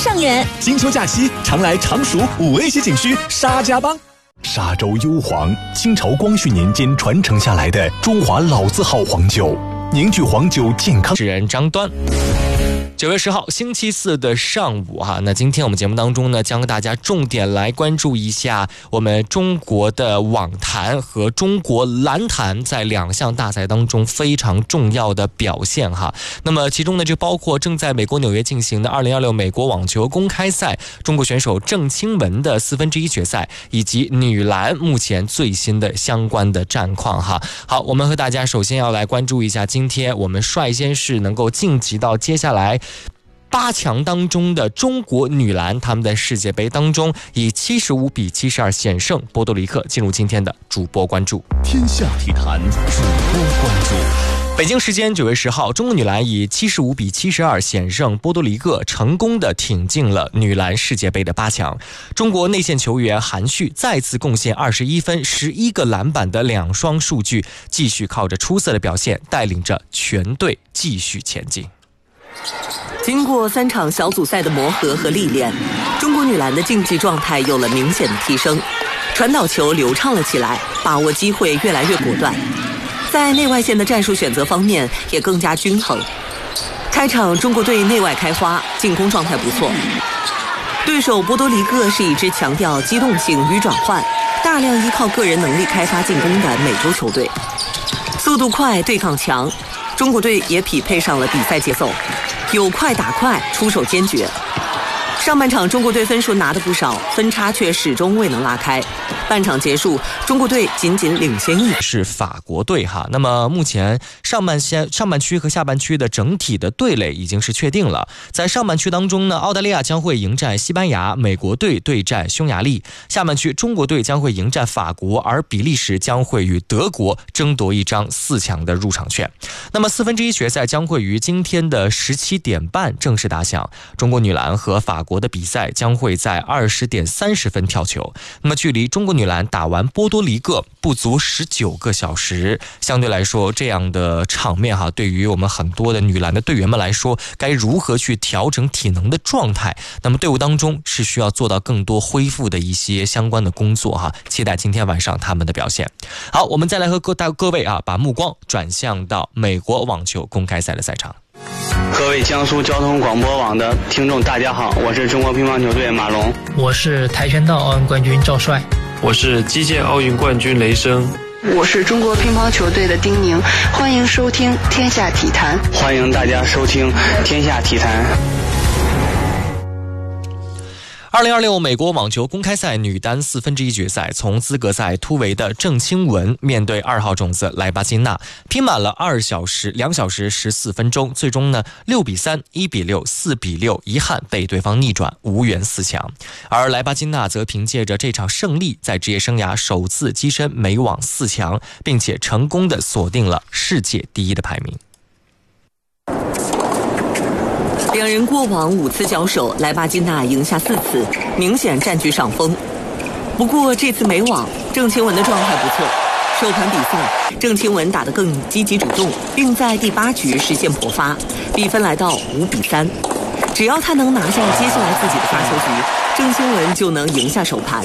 上演。 金秋假期，常来常熟5A 级景区沙家浜。沙洲幽黄，清朝光绪年间传承下来的中华老字号黄酒，凝聚黄酒健康。 主持人张端。9月10号星期四的上午那今天我们节目当中呢，将和大家重点来关注一下我们中国的网坛和中国篮坛在2项大赛当中非常重要的表现那么其中呢就包括正在美国纽约进行的2026美国网球公开赛中国选手郑钦文的1/4决赛，以及女篮目前最新的相关的战况好，我们和大家首先要来关注一下今天我们率先是能够晋级到接下来8强当中的中国女篮，他们在世界杯当中以75比72险胜波多黎各，进入今天的主播关注。 天下体坛主播关注。 北京时间9月10号，中国女篮以75比72险胜波多黎各，成功的挺进了女篮世界杯的8强。中国内线球员韩旭再次贡献21分、11个篮板的2双数据，继续靠着出色的表现，带领着全队继续前进。 经过3场小组赛的磨合和历练，中国女篮的竞技状态有了明显的提升，传导球流畅了起来，把握机会越来越果断，在内外线的战术选择方面也更加均衡。开场中国队内外开花，进攻状态不错。对手波多黎各是一支强调机动性与转换，大量依靠个人能力开发进攻的美洲球队，速度快，对抗强。中国队也匹配上了比赛节奏，有快打快，出手坚决。上半场中国队分数拿得不少，分差却始终未能拉开。半场结束，中国队仅仅领先1分。 是法国队那么目前上半区和下半区的整体的队垒已经是确定了。在上半区当中呢，澳大利亚将会迎战西班牙，美国队对战匈牙利。下半区中国队将会迎战法国，而比利时将会与德国争夺一张4强的入场券。那么1/4决赛将会于今天的17点半正式打响。中国女篮和法国的比赛将会在20点30分跳球。那么距离中国女篮打完波多黎各不足19个小时，相对来说这样的场面对于我们很多的女篮的队员们来说，该如何去调整体能的状态，那么队伍当中是需要做到更多恢复的一些相关的工作期待今天晚上他们的表现。好，我们再来和各位把目光转向到美国网球公开赛的赛场。 各位江苏交通广播网的听众大家好，我是中国乒乓球队马龙， 我是跆拳道奥运冠军赵帅， 我是击剑奥运冠军雷声， 我是中国乒乓球队的丁宁，欢迎收听天下体坛， 欢迎大家收听天下体坛。 2026美国网球公开赛女单1/4决赛，从资格赛突围的郑钦文面对2号种子莱巴金娜，拼满了2小时14分钟，最终呢6比3、1比6、4比6，遗憾被对方逆转，无缘4强。而莱巴金娜则凭借着这场胜利，在职业生涯首次跻身美网4强，并且成功的锁定了世界第1的排名。 两人过往5次交手，莱巴金娜赢下4次，明显占据上风。不过这次美网，郑钦文的状态不错。首盘比赛，郑钦文打得更积极主动，并在第8局实现破发，比分来到5比3。只要他能拿下接下来自己的发球局，郑钦文就能赢下首盘。